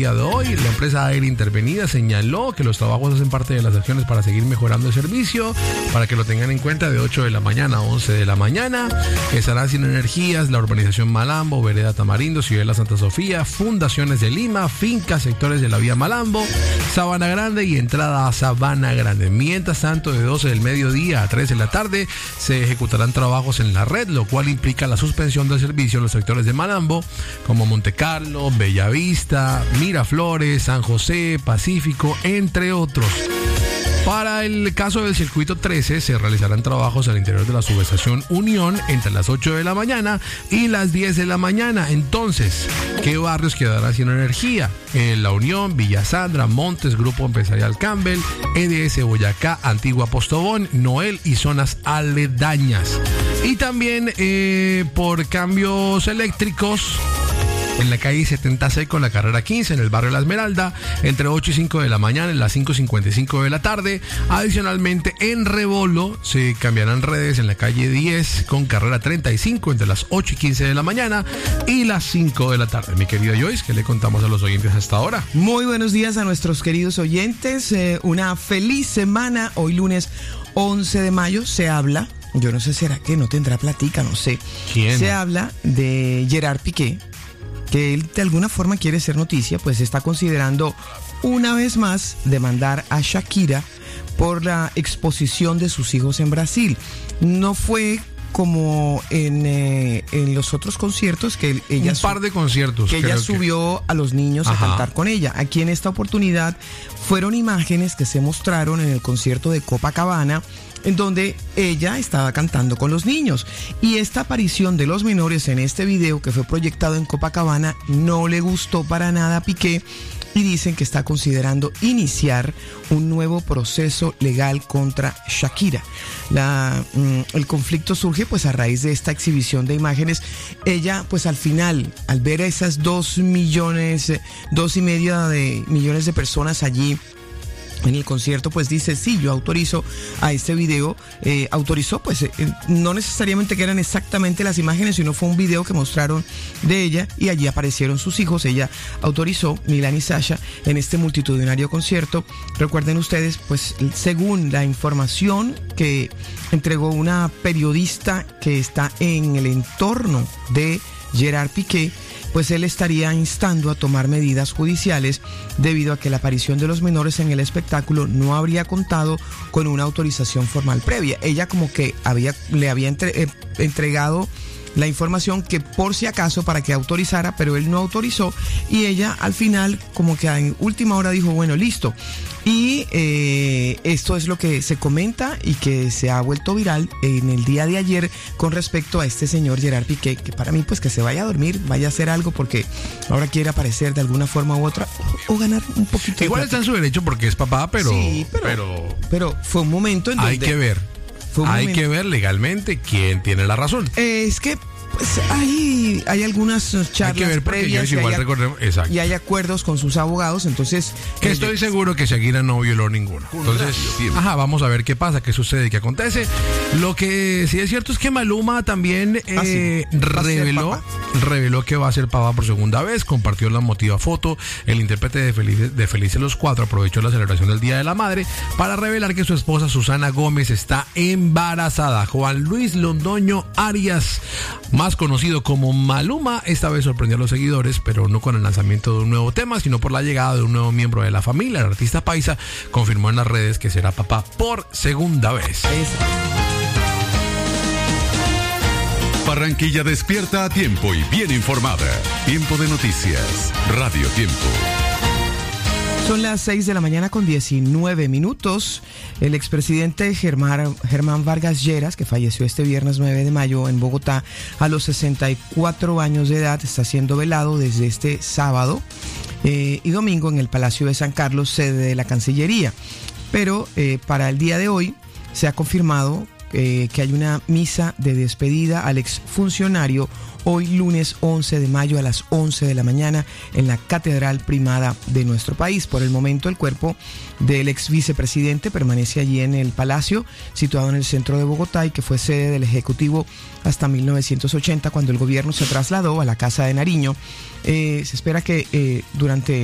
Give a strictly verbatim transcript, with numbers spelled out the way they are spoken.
día de hoy. La empresa aérea intervenida señaló que los trabajos hacen parte de las acciones para seguir mejorando el servicio, para que lo tengan en cuenta, de ocho de la mañana a once de la mañana. Estará sin energías la urbanización Malambo, Vereda Tamarindo, Ciudadela Santa Sofía, Fundaciones de Lima, fincas, sectores de la vía Malambo, Sabana Grande y entrada a Sabana Grande. Mientras tanto, de doce del mediodía a tres de la tarde se ejecutarán trabajos en la red, lo cual implica la suspensión del servicio en los sectores de Malambo, como Montecarlo, Bellavista, Miraflores, San José, Pacífico, entre otros. Para el caso del circuito trece, se realizarán trabajos al interior de la subestación Unión entre las ocho de la mañana y las diez de la mañana. Entonces, ¿qué barrios quedarán sin energía? Eh, la Unión, Villa Sandra, Montes, Grupo Empresarial Campbell, E D S Boyacá, Antigua Postobón, Noel y zonas aledañas. Y también eh, por cambios eléctricos en la calle setenta C con la carrera quince en el barrio La Esmeralda, entre ocho y cinco de la mañana y las cinco cincuenta y cinco de la tarde. Adicionalmente, en Rebolo se cambiarán redes en la calle diez con carrera treinta y cinco entre las ocho y quince de la mañana y las cinco de la tarde. Mi querida Joyce, ¿qué le contamos a los oyentes hasta ahora? Muy buenos días a nuestros queridos oyentes. Eh, una feliz semana. Hoy lunes once de mayo se habla, yo no sé, será que no tendrá platica, no sé. ¿Quién? Se habla de Gerard Piqué, que él de alguna forma quiere ser noticia, pues está considerando una vez más demandar a Shakira por la exposición de sus hijos en Brasil. No fue como en, eh, en los otros conciertos que ella... Un par de conciertos. Que ella subió que... a los niños Ajá. a cantar con ella. Aquí en esta oportunidad fueron imágenes que se mostraron en el concierto de Copacabana, en donde ella estaba cantando con los niños. Y esta aparición de los menores en este video que fue proyectado en Copacabana no le gustó para nada a Piqué, y dicen que está considerando iniciar un nuevo proceso legal contra Shakira. La, mm, el conflicto surge pues a raíz de esta exhibición de imágenes. Ella pues al final, al ver a esas dos millones, dos y media de millones de personas allí en el concierto, pues dice, sí, yo autorizo a este video, eh, autorizó, pues eh, no necesariamente que eran exactamente las imágenes, sino fue un video que mostraron de ella y allí aparecieron sus hijos. Ella autorizó, Milán y Sasha, en este multitudinario concierto. Recuerden ustedes, pues según la información que entregó una periodista que está en el entorno de Gerard Piqué, pues él estaría instando a tomar medidas judiciales debido a que la aparición de los menores en el espectáculo no habría contado con una autorización formal previa. Ella como que había, le había entre, eh, entregado la información que por si acaso para que autorizara, pero él no autorizó, y ella al final como que en última hora dijo, bueno, listo. Y eh, esto es lo que se comenta y que se ha vuelto viral en el día de ayer con respecto a este señor Gerard Piqué, que para mí pues que se vaya a dormir, vaya a hacer algo, porque ahora quiere aparecer de alguna forma u otra o ganar un poquito. Igual de está en su derecho porque es papá, pero sí, pero, pero, pero fue un momento en donde hay que ver. Hay momento. que ver legalmente quién tiene la razón. Eh, es que pues hay, hay algunas charlas hay que ver previas yo igual y, hay, recordemos, exacto. y hay acuerdos con sus abogados, entonces... Que estoy de... seguro que Shakira no violó ninguno. Entonces, ajá, vamos a ver qué pasa, qué sucede, qué acontece. Lo que sí es cierto es que Maluma también eh, ah, sí. reveló, reveló que va a ser papá por segunda vez, compartió la emotiva foto. El intérprete de Felices, de Felices los Cuatro aprovechó la celebración del Día de la Madre para revelar que su esposa Susana Gómez está embarazada. Juan Luis Londoño Arias, más conocido como Maluma, esta vez sorprendió a los seguidores, pero no con el lanzamiento de un nuevo tema, sino por la llegada de un nuevo miembro de la familia. El artista paisa confirmó en las redes que será papá por segunda vez. Barranquilla despierta a tiempo y bien informada. Tiempo de noticias. Radio Tiempo. Son las seis de la mañana con diecinueve minutos. El expresidente Germán, Germán Vargas Lleras, que falleció este viernes nueve de mayo en Bogotá a los sesenta y cuatro años de edad, está siendo velado desde este sábado eh, y domingo en el Palacio de San Carlos, sede de la Cancillería. Pero eh, para el día de hoy se ha confirmado eh, que hay una misa de despedida al exfuncionario hoy lunes once de mayo a las once de la mañana en la Catedral Primada de nuestro país. Por el momento el cuerpo del ex vicepresidente permanece allí en el Palacio, situado en el centro de Bogotá y que fue sede del Ejecutivo hasta mil novecientos ochenta, cuando el gobierno se trasladó a la Casa de Nariño. Eh, se espera que eh, durante